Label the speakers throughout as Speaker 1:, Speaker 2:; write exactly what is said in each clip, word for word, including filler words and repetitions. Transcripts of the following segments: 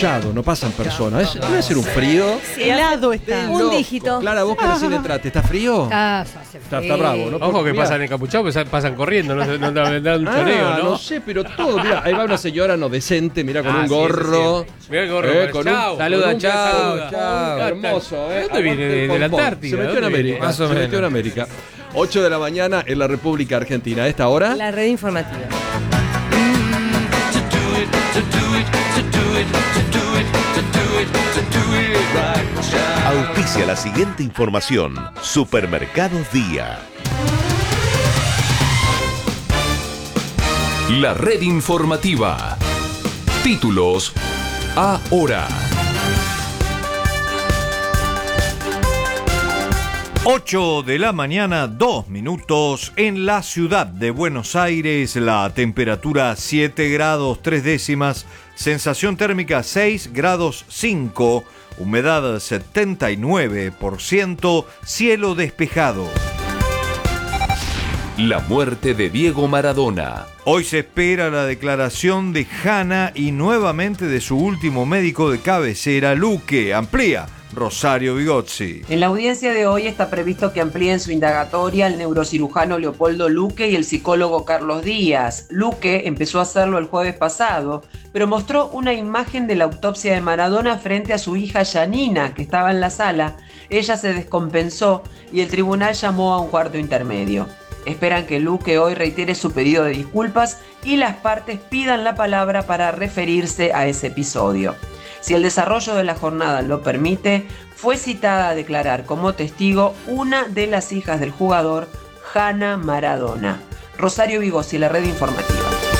Speaker 1: encapuchado, no pasan personas. Es, debe ser un frío.
Speaker 2: Sí, helado está.
Speaker 3: Un
Speaker 1: Loco.
Speaker 3: dígito.
Speaker 1: Clara, vos que recién entraste, ¿está frío?
Speaker 3: Está, hace
Speaker 1: Está,
Speaker 3: frío.
Speaker 1: está bravo, ¿no?
Speaker 4: Ojo que
Speaker 1: Mirá.
Speaker 4: pasan encapuchados, pues pasan corriendo, no, no, no, no, un
Speaker 1: Ah,
Speaker 4: choreo, ¿no?
Speaker 1: no sé, pero todo. Mira, ahí va una señora no decente, mira, con
Speaker 4: Ah,
Speaker 1: un
Speaker 4: sí,
Speaker 1: gorro.
Speaker 4: sí, sí. Mirá el gorro,
Speaker 1: Eh,
Speaker 4: pues,
Speaker 1: con
Speaker 4: chau.
Speaker 1: un,
Speaker 5: Saluda,
Speaker 1: con un-
Speaker 5: chau,
Speaker 1: saluda.
Speaker 5: chau.
Speaker 1: Hermoso, ¿eh?
Speaker 4: ¿De dónde viene?
Speaker 1: Aguante el
Speaker 4: ¿De la
Speaker 1: pompón.
Speaker 4: Antártida?
Speaker 1: Se metió en
Speaker 4: ¿Dónde viene?
Speaker 1: América.
Speaker 5: Más o
Speaker 1: Se metió en
Speaker 5: menos.
Speaker 1: América. ocho de la mañana en la República Argentina. ¿A esta hora?
Speaker 3: La red informativa.
Speaker 6: Auspicia la siguiente información. Supermercados Día.
Speaker 7: La red informativa. Títulos ahora.
Speaker 8: ocho de la mañana, dos minutos, en la ciudad de Buenos Aires, la temperatura siete grados tres décimas, sensación térmica seis grados cinco, humedad setenta y nueve por ciento, cielo despejado.
Speaker 7: La muerte de Diego Maradona.
Speaker 8: Hoy se espera la declaración de Hanna y nuevamente de su último médico de cabecera, Luque. Amplía Rosario Vigozzi.
Speaker 9: En la audiencia de hoy está previsto que amplíen su indagatoria el neurocirujano Leopoldo Luque y el psicólogo Carlos Díaz. Luque empezó a hacerlo el jueves pasado, pero mostró una imagen de la autopsia de Maradona frente a su hija Yanina, que estaba en la sala. Ella se descompensó y el tribunal llamó a un cuarto intermedio. Esperan que Luque hoy reitere su pedido de disculpas y las partes pidan la palabra para referirse a ese episodio. Si el desarrollo de la jornada lo permite, fue citada a declarar como testigo una de las hijas del jugador, Hanna Maradona. Rosario Vigozzi, la red informativa.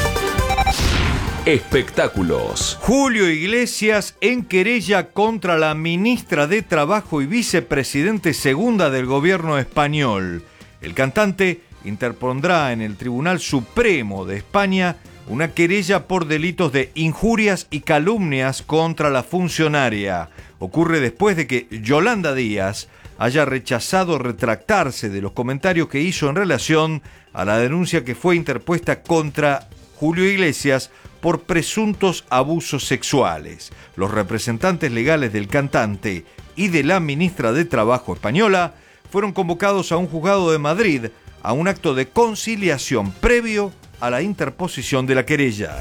Speaker 7: Espectáculos.
Speaker 8: Julio Iglesias en querella contra la ministra de Trabajo y vicepresidente segunda del gobierno español. El cantante interpondrá en el Tribunal Supremo de España una querella por delitos de injurias y calumnias contra la funcionaria. Ocurre después de que Yolanda Díaz haya rechazado retractarse de los comentarios que hizo en relación a la denuncia que fue interpuesta contra Julio Iglesias por presuntos abusos sexuales. Los representantes legales del cantante y de la ministra de Trabajo española fueron convocados a un juzgado de Madrid a un acto de conciliación previo a la interposición de la querella.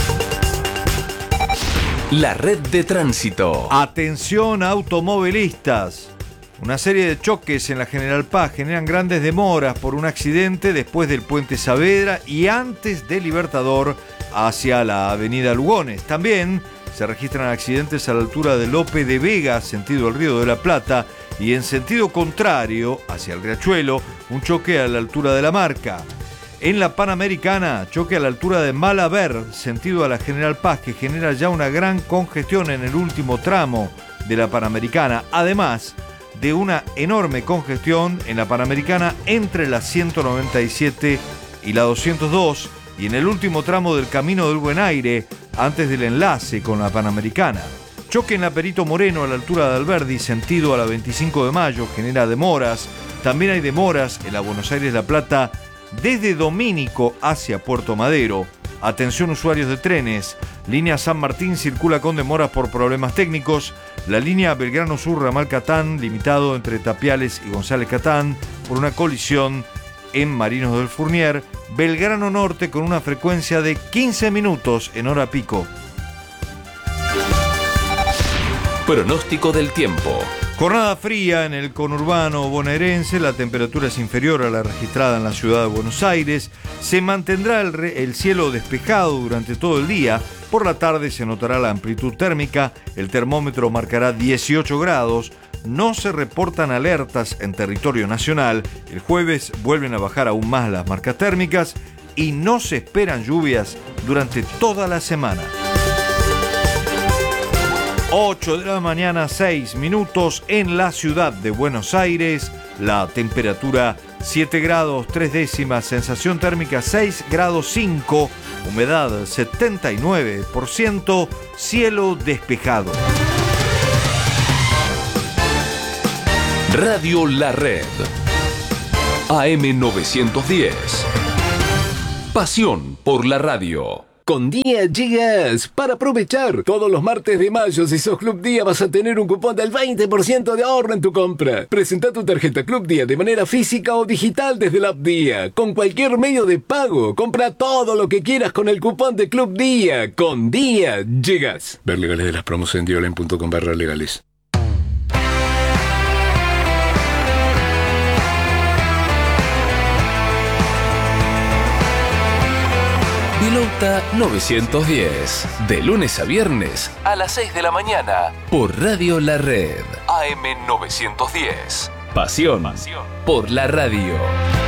Speaker 7: La red de tránsito.
Speaker 8: Atención automovilistas. Una serie de choques en la General Paz generan grandes demoras por un accidente después del puente Saavedra y antes de Libertador hacia la avenida Lugones. También se registran accidentes a la altura de Lope de Vega, sentido el Río de la Plata, y en sentido contrario, hacia el Riachuelo, un choque a la altura de La Marca. En la Panamericana, choque a la altura de Malaber, sentido a la General Paz, que genera ya una gran congestión en el último tramo de la Panamericana, además de una enorme congestión en la Panamericana entre la ciento noventa y siete y la doscientos dos, y en el último tramo del Camino del Buen Aire, antes del enlace con la Panamericana. Choque en la Perito Moreno a la altura de Alberdi, sentido a la veinticinco de mayo, genera demoras. También hay demoras en la Buenos Aires-La Plata, desde Domínico hacia Puerto Madero. Atención usuarios de trenes. Línea San Martín circula con demoras por problemas técnicos. La línea Belgrano Sur Ramal Catán, limitado entre Tapiales y González Catán, por una colisión en Marinos del Fournier. Belgrano Norte con una frecuencia de quince minutos en hora pico.
Speaker 7: Pronóstico del tiempo.
Speaker 8: Jornada fría en el conurbano bonaerense, la temperatura es inferior a la registrada en la ciudad de Buenos Aires. Se mantendrá el, re, el cielo despejado durante todo el día. Por la tarde se notará la amplitud térmica, el termómetro marcará dieciocho grados. No se reportan alertas en territorio nacional. El jueves vuelven a bajar aún más las marcas térmicas y no se esperan lluvias durante toda la semana. ocho de la mañana, seis minutos en la ciudad de Buenos Aires. La temperatura siete grados tres décimas, sensación térmica seis grados cinco, humedad setenta y nueve por ciento, cielo despejado.
Speaker 7: Radio La Red. A M novecientos diez. Pasión por la radio.
Speaker 2: Con Día llegas para aprovechar. Todos los martes de mayo, si sos Club Día, vas a tener un cupón del veinte por ciento de ahorro en tu compra. Presenta tu tarjeta Club Día de manera física o digital desde la app Día. Con cualquier medio de pago, compra todo lo que quieras con el cupón de Club Día. Con Día llegas. Ver legales de las promos en diolen punto com barra legales.
Speaker 7: Pilota novecientos diez, de lunes a viernes a las seis de la mañana por Radio La Red. A M novecientos diez. Pasión por la radio.